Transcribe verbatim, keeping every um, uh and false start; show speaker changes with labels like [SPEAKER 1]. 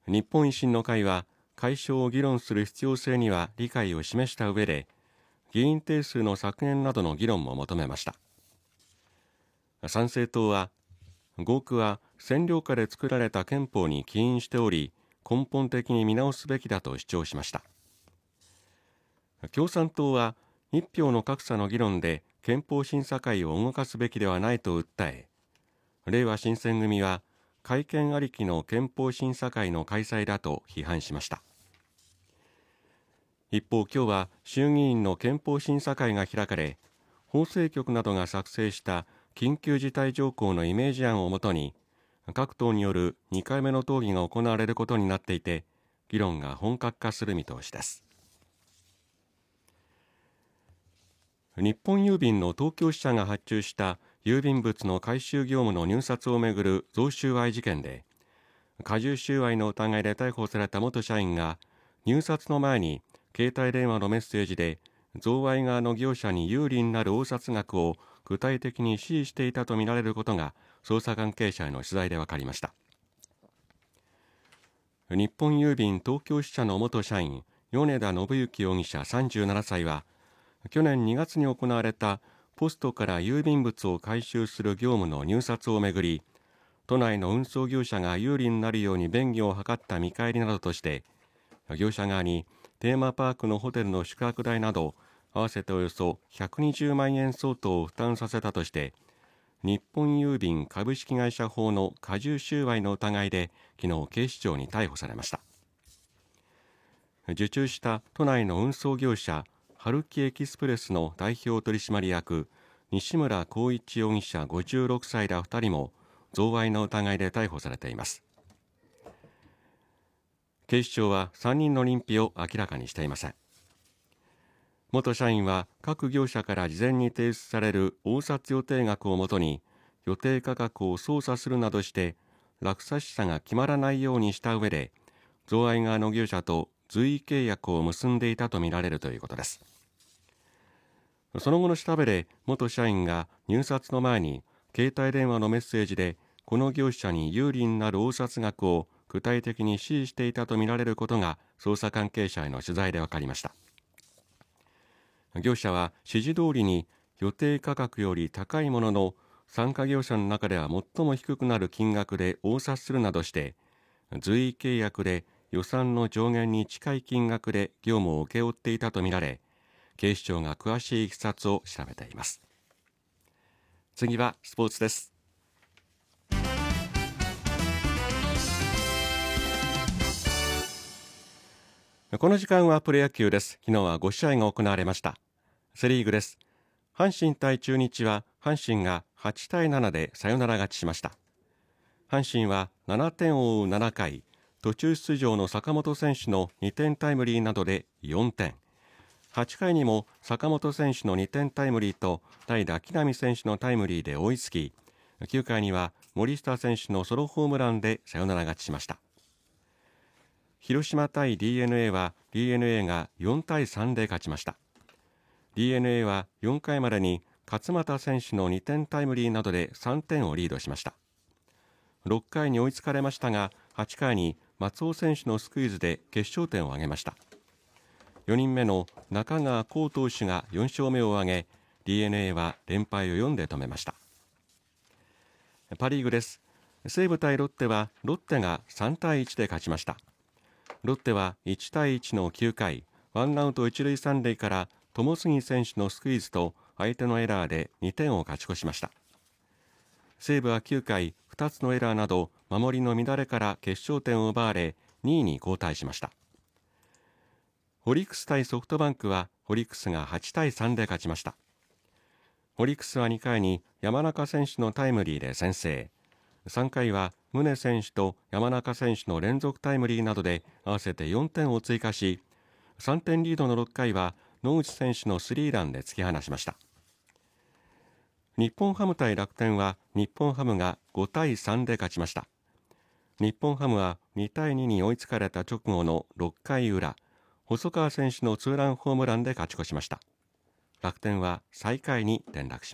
[SPEAKER 1] 日本維新の会は解消を議論する必要性には理解を示した上で、議員定数の削減などの議論も求めました。参政党は、合区は占領下で作られた憲法に起因しており、根本的に見直すべきだと主張しました。共産党は、一票の格差の議論で憲法審査会を動かすべきではないと訴え、れいわ新選組は改憲ありきの憲法審査会の開催だと批判しました。一方、今日は衆議院の憲法審査会が開かれ、法制局などが作成した緊急事態条項のイメージ案をもとに、各党によるにかいめの討議が行われることになっていて、議論が本格化する見通しです。日本郵便の東京支社が発注した郵便物の回収業務の入札をめぐる贈収賄事件で、加重収賄の疑いで逮捕された元社員が入札の前に携帯電話のメッセージで贈賄側の業者に有利になる応札額を具体的に指示していたとみられることが捜査関係者への取材で分かりました。日本郵便東京支社の元社員米田信之容疑者さんじゅうななさいは、去年にがつに行われたポストから郵便物を回収する業務の入札をめぐり、都内の運送業者が有利になるように便宜を図った見返りなどとして、業者側にテーマパークのホテルの宿泊代など合わせておよそひゃくにじゅうまんえん相当を負担させたとして、日本郵便株式会社法の加重収賄の疑いで昨日警視庁に逮捕されました。受注した都内の運送業者春木エキスプレスの代表取締役西村光一容疑者ごじゅうろくさいらふたりも贈賄の疑いで逮捕されています。警視庁はさんにんの認否を明らかにしていません。元社員は各業者から事前に提出される応札予定額をもとに予定価格を操作するなどして落札者が決まらないようにした上で贈賄側の業者と随意契約を結んでいたとみられるということです。その後の調べで元社員が入札の前に携帯電話のメッセージでこの業者に有利になる応札額を具体的に指示していたとみられることが捜査関係者への取材で分かりました。業者は指示通りに予定価格より高いものの参加業者の中では最も低くなる金額で応札するなどして随意契約で予算の上限に近い金額で業務を請け負っていたとみられ、警視庁が詳しいいきさつを調べています。次はスポーツです。この時間はプロ野球です。昨日はごしあいが行われました。セリーグです。阪神対中日は阪神がはちたいななでサヨナラ勝ちしました。阪神はななてんを追うななかい、途中出場の坂本選手のにてんタイムリーなどでよんてん、はちかいにも坂本選手のにてんタイムリーと代打木浪選手のタイムリーで追いつき、きゅうかいには森下選手のソロホームランでサヨナラ勝ちしました。広島対 ディーエヌエー は ディーエヌエー がよんたいさんで勝ちました。 ディーエヌエー はよんかいまでに勝俣選手のにてんタイムリーなどでさんてんをリードしました。ろっかいに追いつかれましたが、はちかいに松尾選手のスクイズで決勝点を挙げました。よにんめの中川幸投手がよんしょうめを挙げ、 ディーエヌエー は連敗をよんで止めました。パリーグです。西武対ロッテはロッテがさんたいいちで勝ちました。ロッテはいちたいいちのきゅうかい、ワンアウト一塁三塁から友杉選手のスクイズと相手のエラーでにてんを勝ち越しました。西武はきゅうかいふたつのエラーなど守りの乱れから決勝点を奪われにいに後退しました。オリックス対ソフトバンクはオリックスがはちたいさんで勝ちました。オリックスはにかいに山中選手のタイムリーで先制、さんかいは宗選手と山中選手の連続タイムリーなどで合わせてよんてんを追加し、さんてんリードのろっかいは野口選手のスリーランで突き放しました。日本ハム対楽天は日本ハムがごたいさんで勝ちました。日本ハムはにたいにに追いつかれた直後のろっかいうら、細川選手のツーランホームランで勝ち越しました。楽天は最下位に転落しました。